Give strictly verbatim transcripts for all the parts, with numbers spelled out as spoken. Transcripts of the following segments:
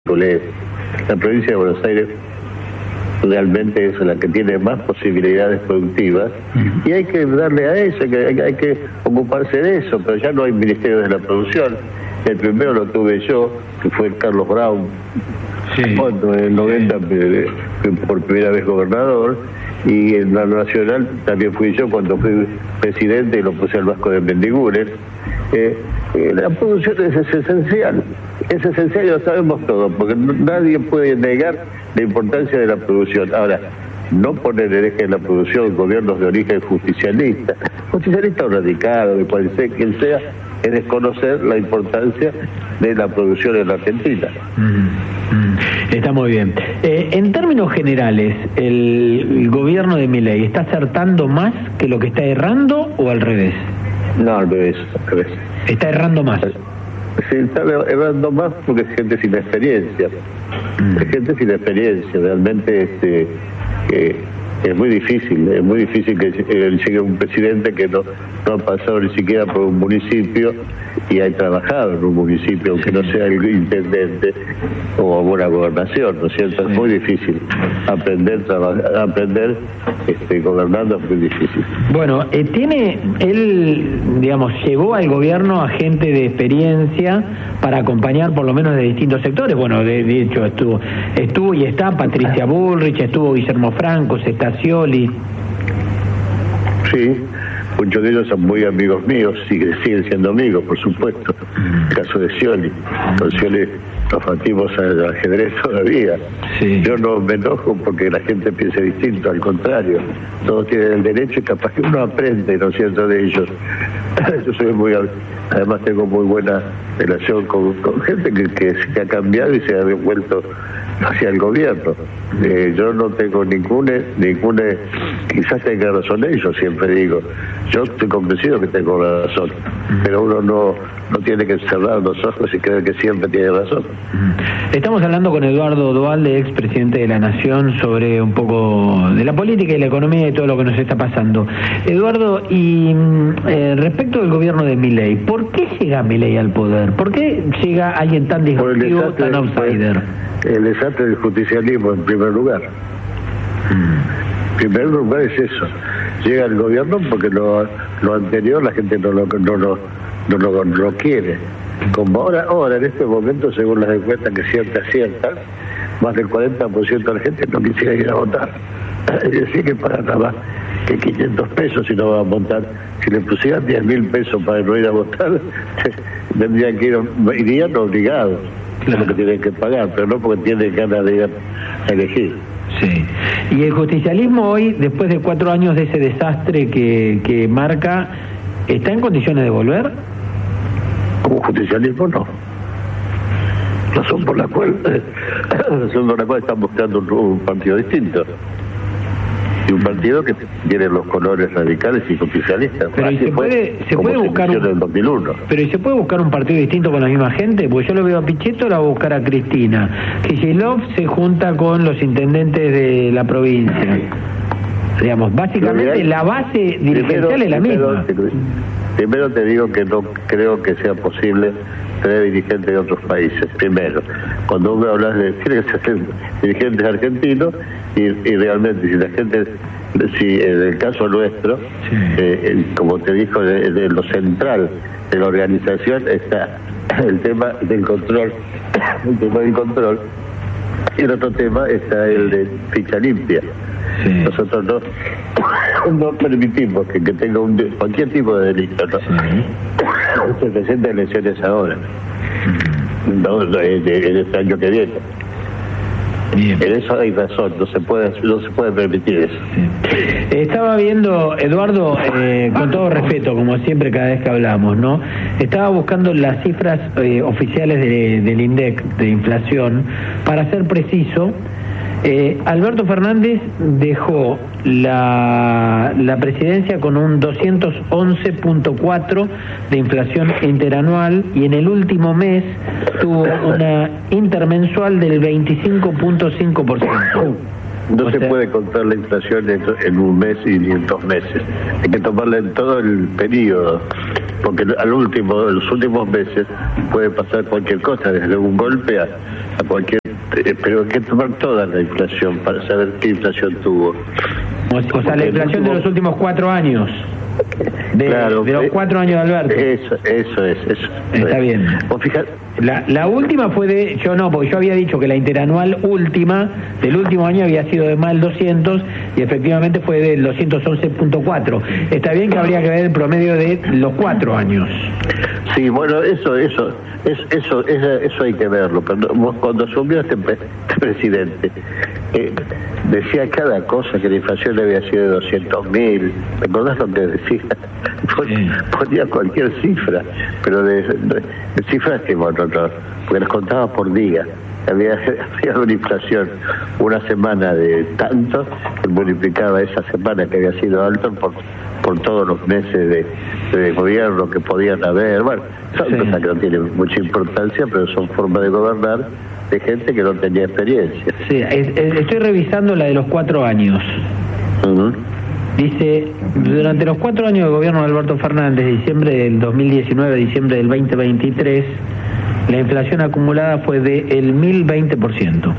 La provincia de Buenos Aires realmente es la que tiene más posibilidades productivas y hay que darle a eso, que hay, hay que ocuparse de eso, pero ya no hay Ministerio de la Producción. El primero lo tuve yo, que fue el Carlos Brown, sí. Cuando en el noventa por primera vez gobernador, y en la nacional también fui yo cuando fui presidente y lo puse al Vasco de Mendiguren. Eh, eh, la producción es, es esencial, es esencial y lo sabemos todos, porque nadie puede negar la importancia de la producción. Ahora, no poner el eje de la producción gobiernos de origen justicialista, justicialista o radicado, de cual sea quien sea, es desconocer la importancia de la producción en la Argentina. Mm, mm, está muy bien. Eh, en términos generales, el, el gobierno de Milei ¿está acertando más que lo que está errando o al revés? No, al revés, al revés. ¿Está errando más? Sí, está errando más porque es gente sin experiencia. Mm. Es gente sin experiencia, realmente este, eh, es muy difícil, es muy difícil que llegue un presidente que no, no ha pasado ni siquiera por un municipio y ha trabajado en un municipio, aunque no sea el intendente o una gobernación, ¿no es cierto? Es muy difícil aprender trabajar, aprender este, gobernando, es muy difícil. Bueno, eh, tiene él, digamos, llegó al gobierno a gente de experiencia para acompañar por lo menos de distintos sectores. Bueno, de, de hecho estuvo estuvo y está Patricia Bullrich, estuvo Guillermo Franco, Scioli. Sí, muchos de ellos son muy amigos míos, siguen, siguen siendo amigos, por supuesto. El caso de Scioli, con Scioli nos batimos al ajedrez todavía. Sí. Yo no me enojo porque la gente piense distinto, al contrario, todos tienen el derecho y capaz que uno aprende, ¿no es cierto?, de ellos. Yo soy muy, además tengo muy buena relación con, con gente que, que, que ha cambiado y se ha vuelto hacia el gobierno. Eh, yo no tengo ninguna, ninguna, quizás tenga razón ellos, siempre digo. Yo estoy convencido que tengo razón, pero uno no, no tiene que cerrar los ojos y creer que siempre tiene razón. Estamos hablando con Eduardo Duhalde, expresidente de la Nación, sobre un poco de la política y la economía y todo lo que nos está pasando. Eduardo, y eh, respecto del gobierno de Milei, ¿por qué llega Milei al poder? ¿Por qué llega alguien tan disruptivo, tan outsider? El desastre del justicialismo, en primer lugar. En primer lugar es eso. Llega el gobierno porque lo, lo anterior la gente no lo, no, lo, no, lo, no lo quiere. Como ahora, ahora, en este momento, según las encuestas que siempre aciertan, más del cuarenta por ciento de la gente no quisiera ir a votar. Es decir, que para nada más que quinientos pesos si no va a votar. Si le pusieran diez mil pesos para no ir a votar, tendrían que ir, irían obligados. Claro. Es lo que tienen que pagar, pero no porque tienen ganas de ir a elegir. Sí. Y el justicialismo hoy, después de cuatro años de ese desastre que, que marca, ¿está en condiciones de volver? Como justicialismo, no. Razón por la cual, razón por la cual están buscando un, un partido distinto. Y un partido que tiene los colores radicales y justicialistas. Pero ¿y se puede, se puede buscar un, del dos mil uno. Pero ¿y se puede buscar un partido distinto con la misma gente? Porque yo lo veo a Pichetto, la va a buscar a Cristina. Kicillof se junta con los intendentes de la provincia. Digamos, básicamente hay, la base dirigencial primero, es la misma. Primero, primero te digo que no creo que sea posible tener dirigentes de otros países. Primero, cuando uno habla de tiene que ser dirigentes argentinos y, y realmente si la gente, si en el caso nuestro, sí. eh, como te dijo, de, de lo central de la organización está el tema del control, el tema del control, y el otro tema está el de ficha limpia. Sí. Nosotros no, no permitimos que, que tenga un, cualquier tipo de delito, ¿no? Sí. Se presentan elecciones ahora, no, no en, en este año que viene. Bien. En eso hay razón, no se puede, no se puede permitir eso. Sí. Estaba viendo, Eduardo, eh, con todo respeto, como siempre cada vez que hablamos, ¿no? Estaba buscando las cifras eh, oficiales de, del INDEC de inflación. Para ser preciso, eh, Alberto Fernández dejó la, la presidencia con un doscientos once punto cuatro de inflación interanual y en el último mes tuvo una intermensual del veinticinco punto cinco por ciento. No o se sea, puede contar la inflación en, en un mes y ni en dos meses. Hay que tomarla en todo el periodo, porque al último, en los últimos meses puede pasar cualquier cosa, desde un golpe a, a cualquier, eh, pero hay que tomar toda la inflación para saber qué inflación tuvo. O, o sea, la inflación último, de los últimos cuatro años. De, claro, de los cuatro años de Alberto. Eso, eso es, eso. Está es. bien. Vos fijate, la, la última fue de, yo no, porque yo había dicho que la interanual última del último año había sido de más del doscientos y efectivamente fue del doscientos once punto cuatro. Está bien que habría que ver el promedio de los cuatro años. Sí, bueno, eso, eso, es, eso, eso, eso hay que verlo. Pero cuando asumió este, pre, este presidente, eh, decía cada cosa, que la inflación había sido de doscientos mil. ¿Recordás lo que decía? Ponía, ponía cualquier cifra, pero de, de, de cifras que, bueno, no, porque las contaba por día. Había, había una inflación una semana de tanto, que multiplicaba esa semana que había sido alto por por todos los meses de, de gobierno que podían haber. Bueno, son sí. cosas que no tienen mucha importancia, pero son formas de gobernar de gente que no tenía experiencia. Sí, es, es, estoy revisando la de los cuatro años. Uh-huh. Dice, durante los cuatro años de gobierno de Alberto Fernández, diciembre del dos mil diecinueve a diciembre del veinte veintitrés, la inflación acumulada fue del mil veinte por ciento.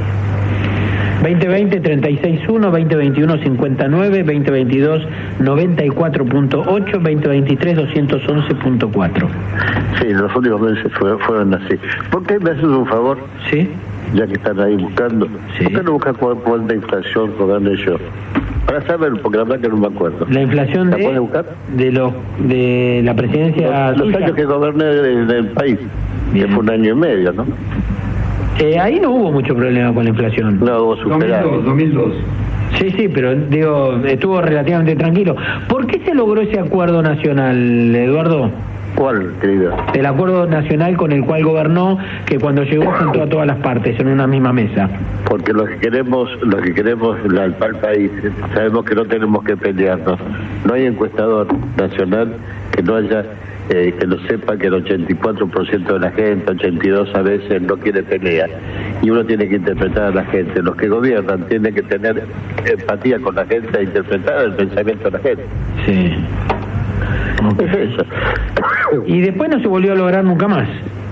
veinte veinte treinta y seis punto uno, veinte veintiuno cincuenta y nueve, veinte veintidós noventa y cuatro punto ocho, veinte veintitrés doscientos once punto cuatro. Sí, los últimos meses fueron, fueron así. ¿Por qué me haces un favor? Sí. Ya que están ahí buscando. Sí. ¿Por qué no buscas cuánta inflación cobrando yo? Para saber, porque la verdad que no me acuerdo. La inflación ¿La de, puedes buscar? de, lo, de la presidencia. Los, los años que goberné del, del país, Bien. que fue un año y medio, ¿no? Eh, ahí no hubo mucho problema con la inflación. No, hubo superado. dos mil dos. Sí, sí, pero digo, estuvo relativamente tranquilo. ¿Por qué se logró ese acuerdo nacional, Eduardo? ¿Cuál, querido? El acuerdo nacional con el cual gobernó, que cuando llegó juntó a todas las partes en una misma mesa. Porque lo que queremos, lo que queremos al país, sabemos que no tenemos que pelearnos. No hay encuestador nacional que no haya Eh, que lo sepa que el ochenta y cuatro por ciento de la gente, ochenta y dos por ciento a veces no quiere pelear, y uno tiene que interpretar a la gente. Los que gobiernan tienen que tener empatía con la gente e interpretar el pensamiento de la gente. Sí. Okay. Es eso. Y después no se volvió a lograr nunca más.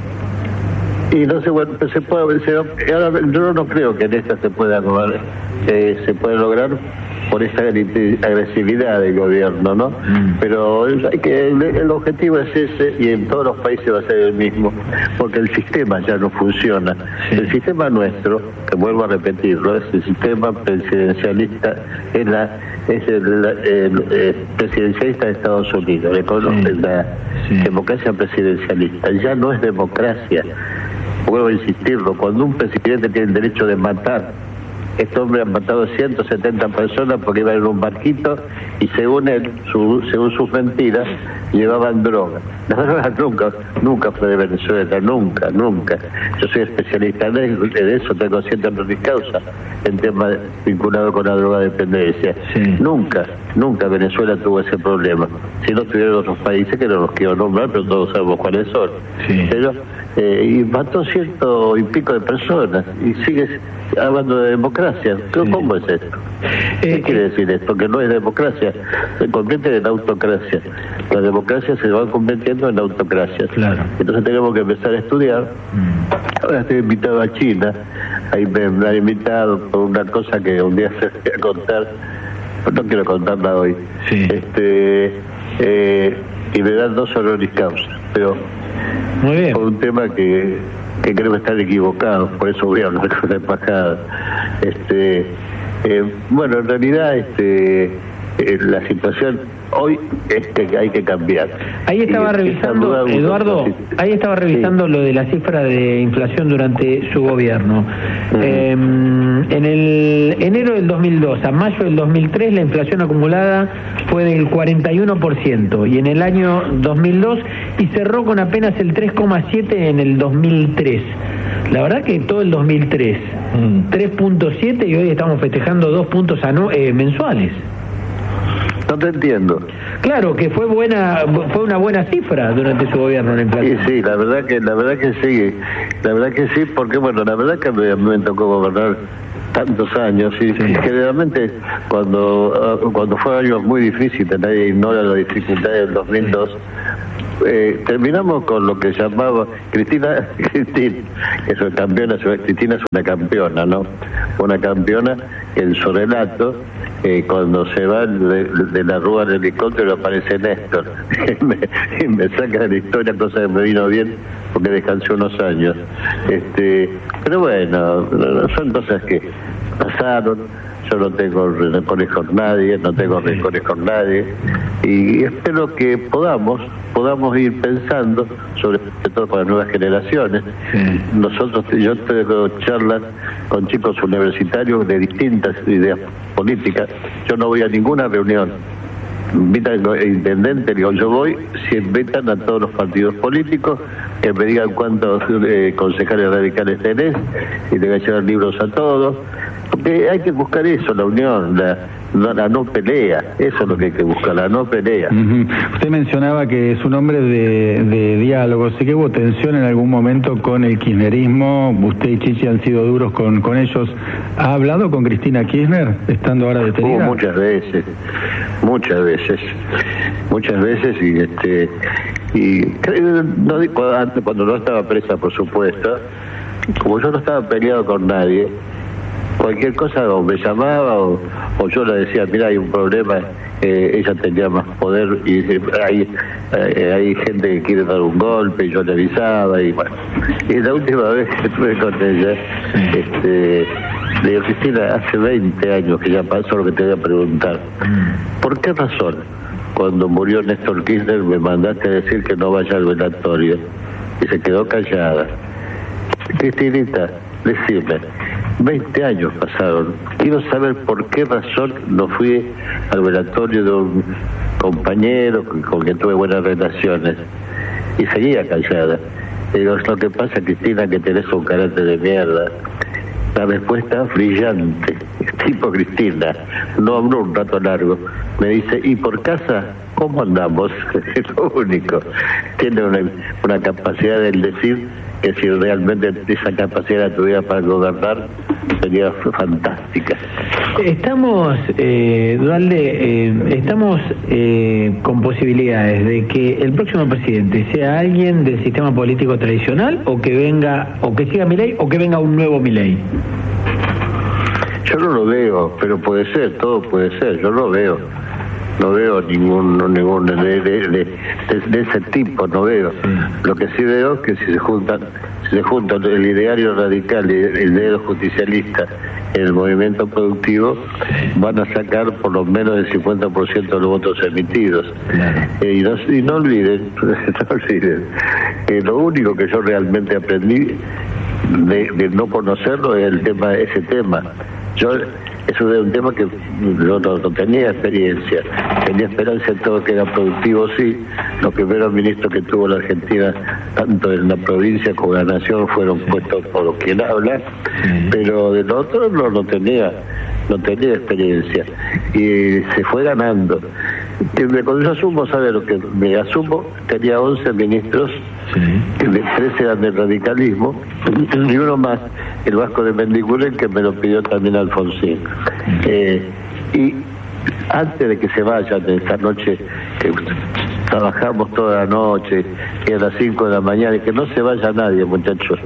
Y no se, bueno, se puede, se, ahora yo no creo que en esta se pueda lograr, eh, se puede lograr por esa agresividad del gobierno, ¿no? Mm. Pero hay que, el, el objetivo es ese, y en todos los países va a ser el mismo, porque el sistema ya no funciona. Sí. El sistema nuestro, que vuelvo a repetirlo, es el sistema presidencialista, es la es el, el, el presidencialista de Estados Unidos, le conoce sí. la sí. democracia presidencialista, ya no es democracia. Vuelvo a insistirlo, cuando un presidente tiene el derecho de matar, este hombre ha matado ciento setenta personas porque iban en un barquito y según él, su, según sus mentiras, llevaban droga. La droga nunca, nunca fue de Venezuela, nunca, nunca. Yo soy especialista en eso, tengo ciento honoris causa en temas vinculados con la drogadependencia. Sí. Nunca, nunca Venezuela tuvo ese problema. Si no tuvieron otros países que no los quiero nombrar, pero todos sabemos cuáles son. Sí. Pero, eh, y mató ciento y pico de personas y sigues hablando de democracia. ¿Cómo sí. es esto? ¿Qué eh, quiere decir esto? Que no es democracia, se convierte en autocracia. La democracia se va convirtiendo en autocracia. Claro. Entonces tenemos que empezar a estudiar. Mm. Ahora estoy invitado a China, ahí me, me han invitado por una cosa que un día se voy a contar, no quiero contarla hoy. Sí. Este, eh, y me dan dos honoris causa, pero muy bien. Por un tema que, que creo que están equivocados, por eso voy a hablar con la embajada. Este, eh, bueno, en realidad este, eh, la situación hoy es que hay que cambiar. Ahí estaba y revisando, Eduardo, ahí estaba revisando sí. lo de la cifra de inflación durante su gobierno. Uh-huh. Eh, en el enero del dos mil dos a mayo del dos mil tres la inflación acumulada fue del cuarenta y uno por ciento y en el año dos mil dos y cerró con apenas el tres coma siete por ciento en el dos mil tres. La verdad que todo el dos mil tres, uh-huh. tres punto siete y hoy estamos festejando dos puntos anu- eh, mensuales. No te entiendo. Claro, que fue buena, fue una buena cifra durante su gobierno la inflación. Sí, sí, la verdad que, la verdad que sí, la verdad que sí, porque bueno, la verdad que me, me tocó gobernar tantos años y sí. generalmente cuando cuando fue años muy difíciles, nadie ignora las dificultades del dos mil dos. Eh, terminamos con lo que llamaba Cristina, Cristina, que es una campeona, Cristina es una campeona, ¿no? Una campeona que en su relato, eh, cuando se va de, de la rúa del helicóptero aparece Néstor, y me, y me saca de la historia, cosa que me vino bien, porque descansé unos años. Este, pero bueno, son cosas que pasaron. Yo no tengo rencores con nadie, no tengo rencores con nadie, y espero que podamos, podamos ir pensando, sobre todo para las nuevas generaciones. Sí. Nosotros, yo tengo charlas con chicos universitarios de distintas ideas políticas. Yo no voy a ninguna reunión. Invitan al intendente, digo, yo voy, si invitan a todos los partidos políticos, que me digan cuántos eh, concejales radicales tenés, y te voy a llevar libros a todos, porque hay que buscar eso, la unión, la, la, la no pelea, eso es lo que hay que buscar, la no pelea. Uh-huh. Usted mencionaba que es un hombre de, de diálogo, ¿sí que hubo tensión en algún momento con el kirchnerismo? Usted y Chichi han sido duros con, con ellos. ¿Ha hablado con Cristina Kirchner, estando ahora detenida? Hubo muchas veces, muchas veces, muchas veces, y este y no, antes, cuando no estaba presa, por supuesto, como yo no estaba peleado con nadie, cualquier cosa o me llamaba o, o yo le decía, mira, hay un problema, eh, ella tenía más poder y hay, eh, hay gente que quiere dar un golpe, y yo le avisaba, y bueno, y la última vez que estuve con ella, este, le digo, Cristina, hace veinte años que ya pasó, lo que te voy a preguntar, ¿por qué razón cuando murió Néstor Kirchner me mandaste a decir que no vaya al velatorio? Y se quedó callada. Cristinita, decime, veinte años pasaron, quiero saber por qué razón no fui al velatorio de un compañero con quien tuve buenas relaciones, y seguía callada. Digo, lo que pasa, Cristina, que tenés un carácter de mierda. La respuesta brillante, tipo Cristina, no habló un rato largo, me dice, ¿y por casa cómo andamos? Es lo único. Tiene una, una capacidad de decir que si realmente esa capacidad la tuviera para gobernar, sería fantástica. Estamos, eh, Dualde, eh, estamos eh, con posibilidades de que el próximo presidente sea alguien del sistema político tradicional, o que venga, o que siga Milei, o que venga un nuevo Milei. Yo no lo veo, pero puede ser, todo puede ser, yo no lo veo. No veo ningún, ningún de, de, de, de, de ese tipo, no veo. Sí. Lo que sí veo es que si se juntan, si se juntan el ideario radical y el ideario justicialista en el movimiento productivo, van a sacar por lo menos el cincuenta por ciento de los votos emitidos. Claro. Eh, y, no, y no olviden, no olviden, que lo único que yo realmente aprendí de, de no conocerlo es el tema, ese tema. Yo Eso es un tema que yo no, no tenía experiencia. Tenía experiencia en todo que era productivo, sí. Los primeros ministros que tuvo la Argentina, tanto en la provincia como en la nación, fueron puestos por quien habla, pero del otro no, no tenía no tenía experiencia. Y se fue ganando. Cuando yo asumo, ¿sabe lo que me asumo? Tenía once ministros, sí. De trece eran del radicalismo, y uno más, el Vasco de Mendiguren, que me lo pidió también Alfonsín. Eh, y antes de que se vayan de esta noche, que trabajamos toda la noche, que a las cinco de la mañana, y que no se vaya nadie, muchachos.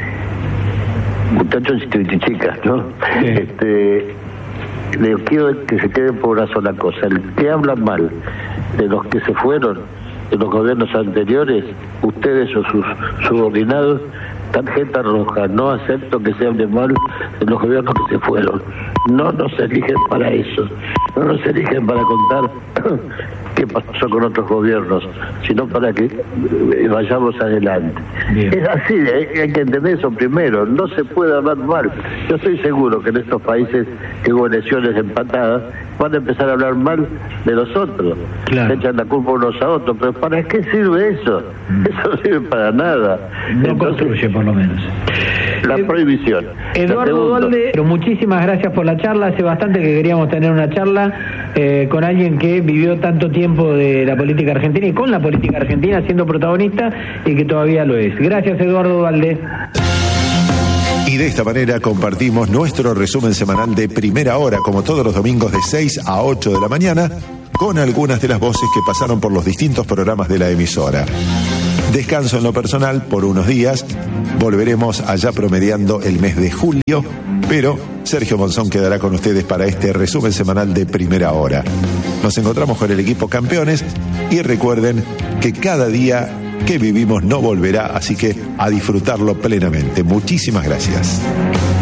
Muchachos y chicas, ¿no? Sí. Este... Les quiero que se queden por una sola cosa. El que hablan mal de los que se fueron, de los gobiernos anteriores, ustedes o sus subordinados, tarjeta roja. No acepto que se hable mal de los gobiernos que se fueron. No nos eligen para eso. No nos eligen para contar qué pasó con otros gobiernos, sino para que vayamos adelante. Bien. Es así, hay, hay que entender eso primero. No se puede hablar mal. Yo estoy seguro que en estos países que hubo elecciones empatadas, van a empezar a hablar mal de los otros. Claro. Se echan la culpa unos a otros, pero ¿para qué sirve eso? Mm. Eso no sirve para nada. No Entonces, construye, por lo menos. La eh, prohibición. Eduardo Dualde, pero muchísimas gracias por la charla. Hace bastante que queríamos tener una charla eh, con alguien que vivió tanto tiempo de la política argentina y con la política argentina siendo protagonista, y que todavía lo es. Gracias, Eduardo Dualde. Y de esta manera compartimos nuestro resumen semanal de Primera Hora, como todos los domingos de seis a ocho de la mañana, con algunas de las voces que pasaron por los distintos programas de la emisora. Descanso en lo personal por unos días, volveremos allá promediando el mes de julio, pero Sergio Monzón quedará con ustedes para este resumen semanal de Primera Hora. Nos encontramos con el equipo campeones y recuerden que cada día que vivimos no volverá, así que a disfrutarlo plenamente. Muchísimas gracias.